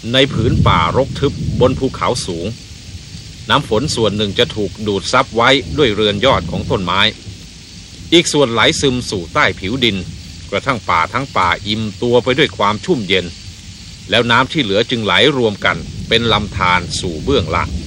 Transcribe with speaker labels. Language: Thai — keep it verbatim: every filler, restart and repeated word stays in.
Speaker 1: ในผืนป่ารกทึบบนภูเขาสูงน้ำฝนส่วนหนึ่งจะถูกดูดซับไว้ด้วยเรือนยอดของต้นไม้อีกส่วนไหลซึมสู่ใต้ผิวดินกระทั่งป่าทั้งป่าอิ่มตัวไปด้วยความชุ่มเย็นแล้วน้ำที่เหลือจึงไหลรวมกันเป็นลำธารสู่เบื้องล่าง